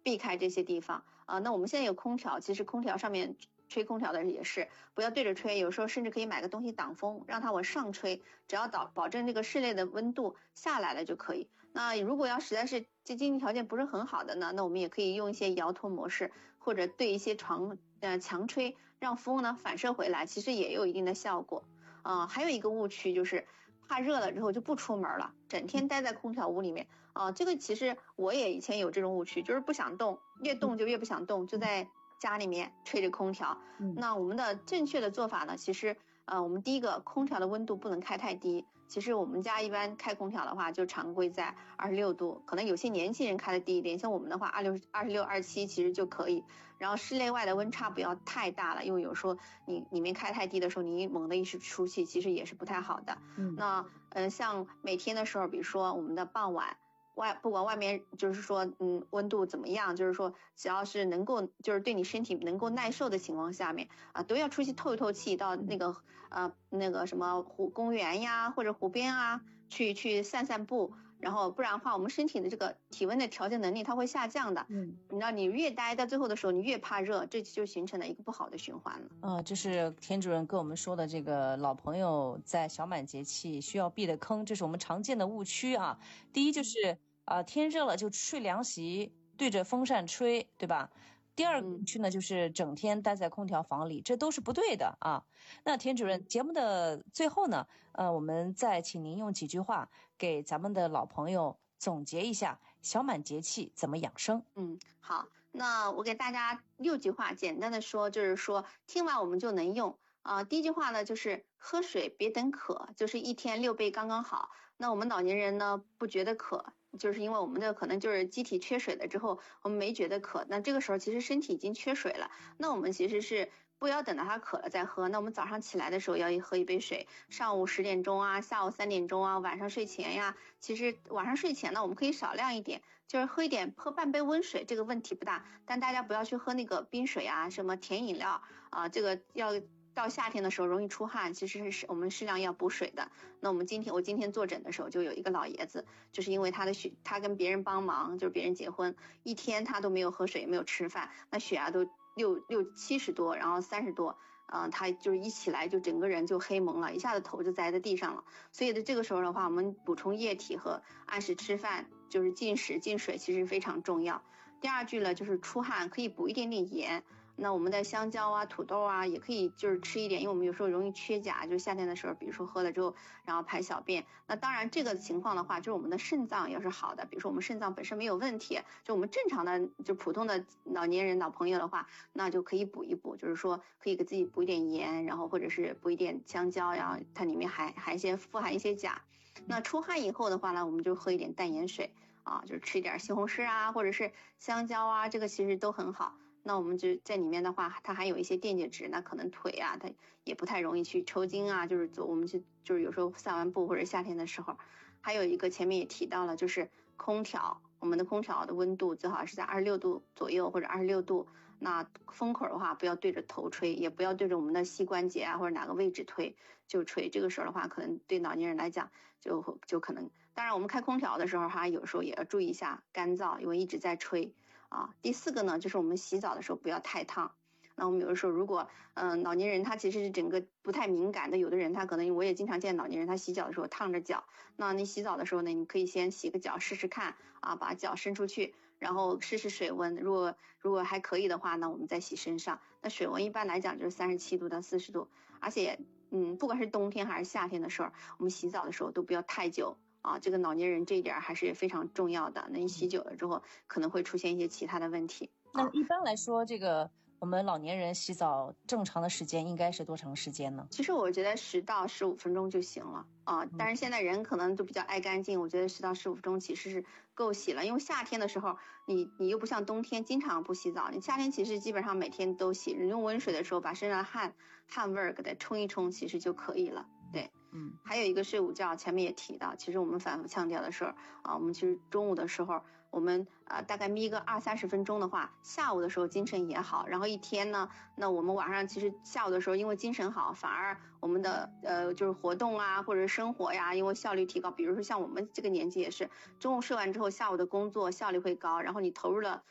避开这些地方那我们现在有空调，其实空调上面吹空调的也是不要对着吹，有时候甚至可以买个东西挡风，让它往上吹，只要保证这个室内的温度下来了就可以。那如果要实在是这经济条件不是很好的呢，那我们也可以用一些摇脱模式，或者对一些强吹，让风呢反射回来，其实也有一定的效果还有一个误区就是怕热了之后就不出门了，整天待在空调屋里面这个其实我也以前有这种误区，就是不想动，越动就越不想动，就在家里面吹着空调那我们的正确的做法呢，其实我们第一个，空调的温度不能开太低，其实我们家一般开空调的话就常规在26度，可能有些年轻人开的低一点，像我们的话26、27其实就可以。然后室内外的温差不要太大了，因为有时候你里面开太低的时候，你猛的一时出气其实也是不太好的那像每天的时候，比如说我们的傍晚不管外面就是说温度怎么样，就是说只要是能够就是对你身体能够耐受的情况下面都要出去透一透气，到那个什么公园呀或者湖边去散散步，然后不然的话我们身体的这个体温的调节能力它会下降的你知道你越待到最后的时候你越怕热，这就形成了一个不好的循环了这是田主任跟我们说的这个老朋友在小满节气需要避的坑，这是我们常见的误区第一就是天热了就睡凉席，对着风扇吹，对吧？第二个误区呢就是整天待在空调房里，这都是不对的那田主任，节目的最后呢我们再请您用几句话给咱们的老朋友总结一下小满节气怎么养生。 好，那我给大家6句话简单的说，就是说听完我们就能用第一句话呢就是喝水别等渴，就是1天6杯刚刚好。那我们老年人呢不觉得渴，就是因为我们的可能就是机体缺水了之后我们没觉得渴，那这个时候其实身体已经缺水了，那我们其实是不要等到它渴了再喝，那我们早上起来的时候要喝一杯水，上午10点钟下午3点钟晚上睡前其实晚上睡前呢我们可以少量一点，就是喝半杯温水，这个问题不大，但大家不要去喝那个冰水什么甜饮料这个要到夏天的时候容易出汗，其实是我们适量要补水的。那我今天坐诊的时候就有一个老爷子，就是因为他跟别人帮忙，就是别人结婚1天他都没有喝水没有吃饭，那血压都70多然后30多他就是一起来就整个人就黑蒙了，一下子头就栽在地上了。所以这个时候的话我们补充液体和按时吃饭，就是进食进水其实非常重要。第二句呢就是出汗可以补一点点盐，那我们的香蕉土豆也可以就是吃一点，因为我们有时候容易缺钾，就是夏天的时候比如说喝了之后然后排小便，那当然这个情况的话就是我们的肾脏要是好的，比如说我们肾脏本身没有问题，就我们正常的就普通的老年人老朋友的话，那就可以补一补，就是说可以给自己补一点盐，然后或者是补一点香蕉，然后它里面还富含一些钾。那出汗以后的话呢，我们就喝一点淡盐水就是吃一点西红柿或者是香蕉这个其实都很好。那我们就在里面的话它还有一些电解质，那可能腿它也不太容易去抽筋就是我们就是有时候散完步或者夏天的时候。还有一个前面也提到了，就是空调，我们的空调的温度最好是在26度左右或者26度，那风口的话不要对着头吹，也不要对着我们的膝关节或者哪个位置就吹，这个时候的话可能对老年人来讲就可能，当然我们开空调的时候有时候也要注意一下干燥，因为一直在吹第4个呢就是我们洗澡的时候不要太烫。那我们有的时候如果老年人他其实是整个不太敏感的，有的人他可能我也经常见老年人他洗脚的时候烫着脚，那你洗澡的时候呢你可以先洗个脚试试看把脚伸出去，然后试试水温，如果还可以的话呢我们再洗身上，那水温一般来讲就是37度到40度，而且不管是冬天还是夏天的时候我们洗澡的时候都不要太久这个老年人这一点还是非常重要的，那你洗久了之后可能会出现一些其他的问题那一般来说这个我们老年人洗澡正常的时间应该是多长时间呢？ 其实我觉得10到15分钟就行了但是现在人可能都比较爱干净，我觉得10到15分钟其实是够洗了，因为夏天的时候你又不像冬天经常不洗澡，你夏天其实基本上每天都洗，你用温水的时候把身上汗味给它冲一冲其实就可以了。对还有一个睡午觉，前面也提到，其实我们反复强调的是我们其实中午的时候我们大概眯个20-30分钟的话，下午的时候精神也好，然后一天呢，那我们晚上其实下午的时候因为精神好，反而我们的就是活动或者生活因为效率提高，比如说像我们这个年纪也是中午睡完之后下午的工作效率会高，然后你投入了